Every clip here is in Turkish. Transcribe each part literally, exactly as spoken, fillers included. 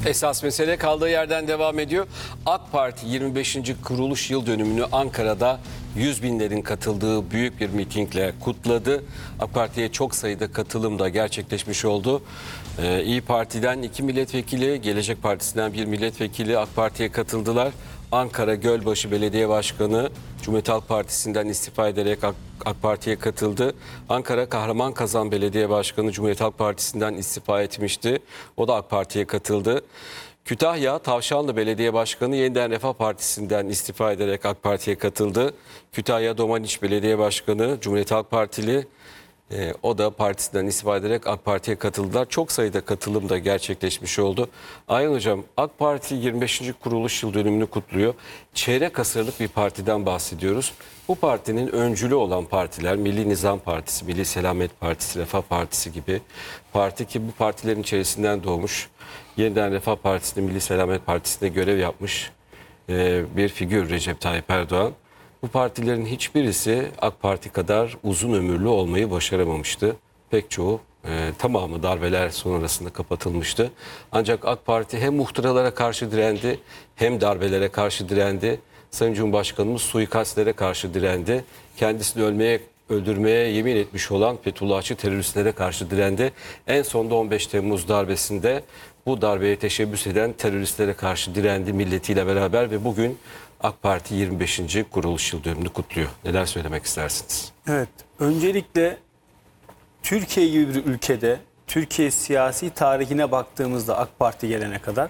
Esas mesele kaldığı yerden devam ediyor. AK Parti yirmi beşinci kuruluş yıl dönümünü Ankara'da yüz binlerin katıldığı büyük bir mitingle kutladı. AK Parti'ye çok sayıda katılım da gerçekleşmiş oldu. Ee, İyi Parti'den iki milletvekili, Gelecek Partisi'nden bir milletvekili AK Parti'ye katıldılar. Ankara Gölbaşı Belediye Başkanı Cumhuriyet Halk Partisi'nden istifa ederek AK, AK Parti'ye katıldı. Ankara Kahramanmaraş Belediye Başkanı Cumhuriyet Halk Partisi'nden istifa etmişti. O da AK Parti'ye katıldı. Kütahya Tavşanlı Belediye Başkanı Yeniden Refah Partisi'nden istifa ederek AK Parti'ye katıldı. Kütahya Domaniç Belediye Başkanı Cumhuriyet Halk Partili, e, o da partisinden istifa ederek AK Parti'ye katıldılar. Çok sayıda katılım da gerçekleşmiş oldu. Ayhan Hocam, AK Parti yirmi beşinci kuruluş yıl dönümünü kutluyor. Çeyrek asırlık bir partiden bahsediyoruz. Bu partinin öncülü olan partiler Milli Nizam Partisi, Milli Selamet Partisi, Refah Partisi gibi parti ki bu partilerin içerisinden doğmuş. Yeniden Refah Partisi'nde, Milli Selamet Partisi'nde görev yapmış e, bir figür Recep Tayyip Erdoğan. Bu partilerin hiçbirisi AK Parti kadar uzun ömürlü olmayı başaramamıştı. Pek çoğu, e, tamamı darbeler sonrasında kapatılmıştı. Ancak AK Parti hem muhtıralara karşı direndi, hem darbelere karşı direndi. Sayın Cumhurbaşkanımız suikastlere karşı direndi. Kendisini ölmeye, öldürmeye yemin etmiş olan Fethullahçı teröristlere karşı direndi. En sonunda on beş Temmuz darbesinde bu darbeye teşebbüs eden teröristlere karşı direndi milletiyle beraber ve bugün AK Parti yirmi beşinci kuruluş yıl dönümünü kutluyor. Neler söylemek istersiniz? Evet, öncelikle Türkiye gibi bir ülkede, Türkiye siyasi tarihine baktığımızda AK Parti gelene kadar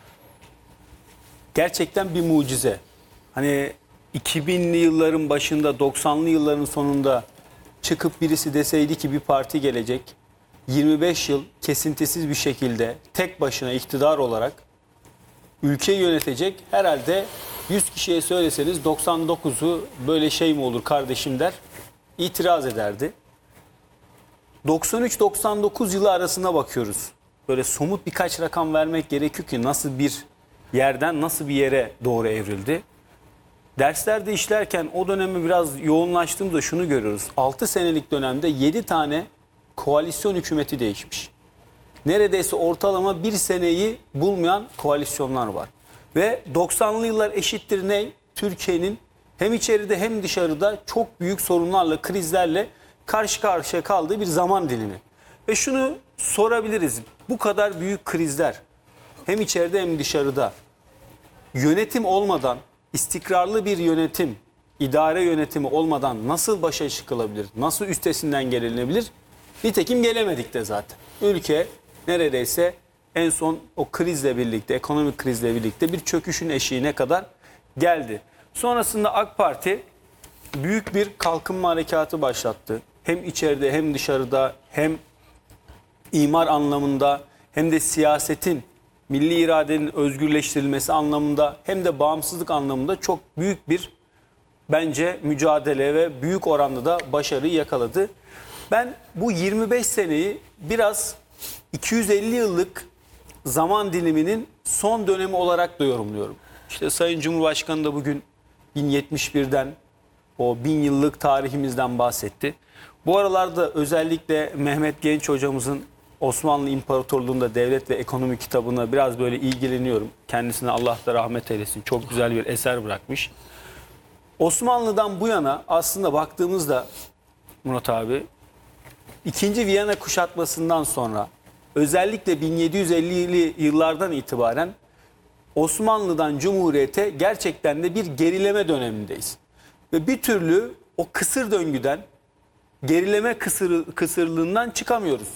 gerçekten bir mucize. Hani iki binli yılların başında, doksanlı yılların sonunda çıkıp birisi deseydi ki bir parti gelecek, yirmi beş yıl kesintisiz bir şekilde tek başına iktidar olarak ülkeyi yönetecek, herhalde yüz kişiye söyleseniz doksan dokuzu böyle şey mi olur kardeşim der, itiraz ederdi. doksan üç doksan dokuz yılı arasına bakıyoruz. Böyle somut birkaç rakam vermek gerekiyor ki nasıl bir yerden nasıl bir yere doğru evrildi. Derslerde işlerken o dönemi biraz yoğunlaştığımızda şunu görüyoruz. altı senelik dönemde yedi tane koalisyon hükümeti değişmiş. Neredeyse ortalama bir seneyi bulmayan koalisyonlar var. Ve doksanlı yıllar eşittir ne? Türkiye'nin hem içeride hem dışarıda çok büyük sorunlarla, krizlerle karşı karşıya kaldığı bir zaman dilimi. Ve şunu sorabiliriz. Bu kadar büyük krizler hem içeride hem dışarıda yönetim olmadan, istikrarlı bir yönetim, idare yönetimi olmadan nasıl başa çıkılabilir? Nasıl üstesinden gelinebilir? Nitekim gelemedik de zaten. Ülke neredeyse en son o krizle birlikte, ekonomik krizle birlikte bir çöküşün eşiğine kadar geldi. Sonrasında AK Parti büyük bir kalkınma harekatı başlattı. Hem içeride hem dışarıda, hem imar anlamında hem de siyasetin, milli iradenin özgürleştirilmesi anlamında hem de bağımsızlık anlamında çok büyük bir bence mücadele ve büyük oranda da başarıyı yakaladı. Ben bu yirmi beş seneyi biraz iki yüz elli yıllık zaman diliminin son dönemi olarak da yorumluyorum. İşte Sayın Cumhurbaşkanı da bugün bin yetmiş birden, o bin yıllık tarihimizden bahsetti. Bu aralarda özellikle Mehmet Genç hocamızın Osmanlı İmparatorluğu'nda Devlet ve Ekonomi kitabına biraz böyle ilgileniyorum. Kendisine Allah da rahmet eylesin. Çok güzel bir eser bırakmış. Osmanlı'dan bu yana aslında baktığımızda Murat abi, İkinci Viyana kuşatmasından sonra özellikle bin yedi yüz ellili yıllardan itibaren Osmanlı'dan Cumhuriyet'e gerçekten de bir gerileme dönemindeyiz. Ve bir türlü o kısır döngüden, gerileme kısır, kısırlığından çıkamıyoruz.